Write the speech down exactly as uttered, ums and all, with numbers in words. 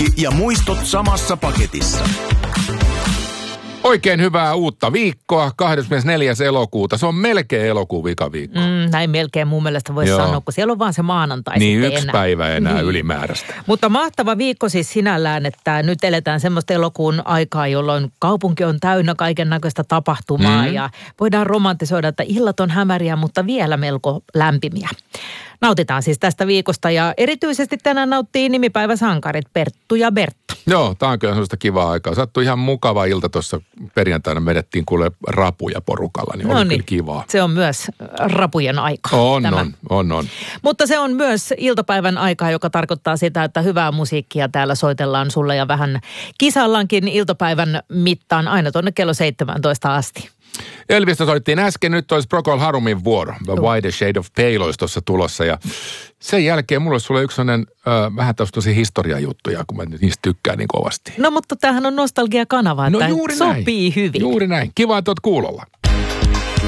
musiikki ja muistot samassa paketissa. Oikein hyvää uutta viikkoa, kahdeskymmenesneljäs elokuuta. Se on melkein elokuun vikaviikko. Mm, näin melkein mun mielestä voisi sanoa, kun siellä on vaan se maanantai niin sitten yksi enää. päivä enää niin. ylimääräistä. Mutta mahtava viikko siis sinällään, että nyt eletään semmoista elokuun aikaa, jolloin kaupunki on täynnä kaiken näköistä tapahtumaa mm. ja voidaan romantisoida, että illat on hämäriä, mutta vielä melko lämpimiä. Nautitaan siis tästä viikosta ja erityisesti tänään nauttii nimipäiväsankarit Perttu ja Bertta. Joo, tää on kyllä sellaista kivaa aikaa. Sattui ihan mukava ilta tuossa perjantaina, vedettiin kuule rapuja porukalla, niin no oli niin, kyllä kivaa. Se on myös rapujen aika. On, tämä. on, on, on. Mutta se on myös iltapäivän aikaa, joka tarkoittaa sitä, että hyvää musiikkia täällä soitellaan sulle ja vähän kisallaankin iltapäivän mittaan aina tuonne kello seitsemäntoista asti. Elvistä soittiin äsken, nyt olisi Procol Harumin vuoro. The White Shade of Pale olisi tuossa tulossa ja sen jälkeen mulla olisi sulle yksi sellainen äh, vähän tosi historiajuttuja, kun mä nyt niistä tykkään niin kovasti. No mutta tämähän on nostalgia-kanava, että no, juuri sopii näin. hyvin. Juuri näin. Kiva, että oot kuulolla.